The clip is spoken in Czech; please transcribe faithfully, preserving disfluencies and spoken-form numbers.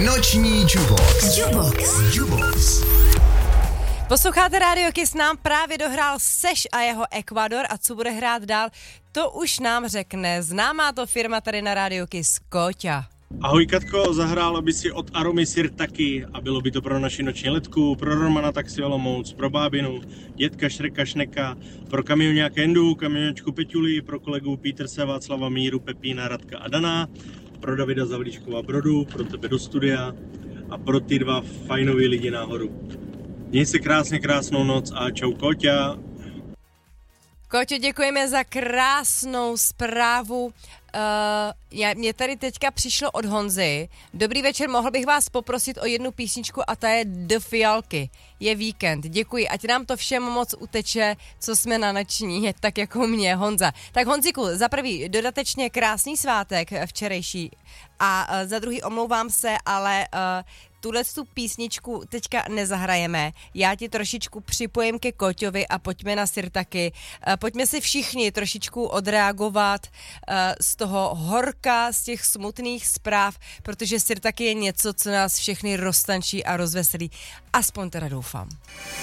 Noční Jubox. Jubox. Jubox. Posloucháte Radio Kiss, nám právě dohrál Seš a jeho Ekvador a co bude hrát dál, to už nám řekne známá to firma tady na Radio Kiss, Kóťa. Ahoj Katko, zahrála by si od Aromy Sirtaky a bylo by to pro naši noční letku, pro Romana Taxi Olomouc, pro bábinu, dětka Šreka Šneka, pro kamioňák Kendu, kamionečku Peťuli, pro kolegu Peterse, Václava Míru, Pepína, Radka a Dana, pro Davida Zavlíčkova Brodu, pro tebe do studia a pro ty dva fajnový lidi nahoru. Měj se krásně, krásnou noc a čau Kóťa. Kóťo, děkujeme za krásnou zprávu. Uh, já, mě tady teďka přišlo od Honzy. Dobrý večer, mohl bych vás poprosit o jednu písničku a ta je The Fialky. Je víkend, děkuji, ať nám to všem moc uteče, co jsme na noční, tak jako mě, Honza. Tak Honziku, za prvý dodatečně krásný svátek včerejší a uh, za druhý omlouvám se, ale uh, tuhle tu písničku teďka nezahrajeme. Já ti trošičku připojím ke Kóťovi a pojďme na Sirtaky. Pojďme si všichni trošičku odreagovat z toho horka, z těch smutných zpráv, protože Sirtaky je něco, co nás všechny roztančí a rozveselí. Aspoň teda doufám.